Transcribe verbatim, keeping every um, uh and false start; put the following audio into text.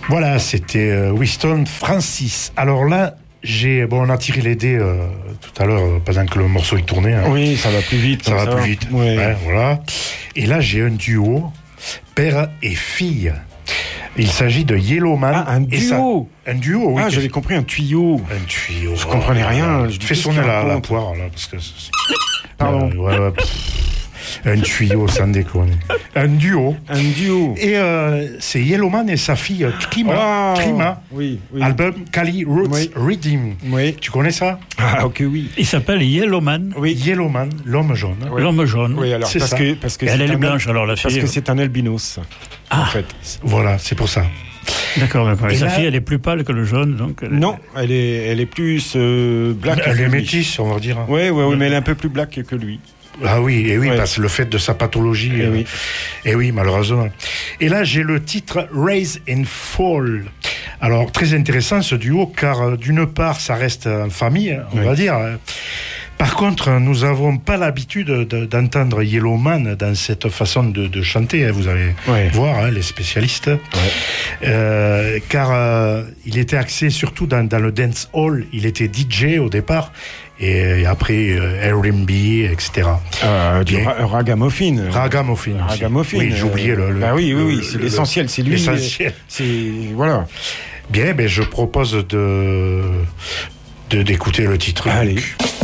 Voilà, c'était euh, Winston Francis. Alors là, j'ai bon, on a tiré les dés euh, tout à l'heure euh, pendant que le morceau est tourné. Hein. Oui, ça va plus vite. Ça va ça. plus vite. Ouais. Ouais, voilà. Et là, j'ai un duo, père et fille. Il s'agit de Yellowman. Ah, un et ça- duo. Un duo, oui. Ah, j'avais compris un tuyau. Un tuyau. Je comprenais rien. Je dis, Fais qu'est-ce sonner qu'il la, la raconte poire, là, parce que... c'est- Pardon. Euh, ouais, ouais, pff, un tuyau, sans déconner. Un duo. Un duo. Et euh, c'est Yellowman et sa fille Trima. Oh, Trima. Oui, oui. Album Cali Roots Oui. Redeem. Oui. Tu connais ça? Ah, ok, oui. Il s'appelle Yellowman, Oui. Yellowman, l'homme jaune. Oui. l'homme jaune. Oui, alors, C'est parce ça. que, parce que Et elle, c'est elle est un- blanche, alors la Parce fille. que c'est un albinos. Ah. En fait. Voilà, c'est pour ça. D'accord, d'accord. Et, Et sa là- fille, elle est plus pâle que le jaune, donc. elle est- Non, elle est, elle est plus euh, black. Elle que est lui. métisse, on va dire. Oui, oui, oui, mais elle est un peu plus black que lui. Ah oui, et oui, Ouais. parce que le fait de sa pathologie. Eh euh, oui. Et oui, malheureusement. Et là, j'ai le titre Rise and Fall. Alors, très intéressant ce duo, car euh, d'une part, ça reste en famille, on Oui. va dire. Par contre, nous n'avons pas l'habitude de- d'entendre Yellowman dans cette façon de, de chanter. hein, Vous allez Ouais. voir, hein, les spécialistes. Euh, car euh, il était axé surtout dans, dans le dance hall. Il était D J au départ. Et, et après, euh, R and B, et cetera. Euh, du Bien. ra- ragamuffin. Ragamuffin. aussi. Ragamuffin. Oui, j'ai oublié le. le Bah oui, oui, oui, le- c'est le- l'essentiel, c'est lui. L'essentiel. C'est voilà. Bien, ben je propose de de d'écouter le titre. Allez. Donc.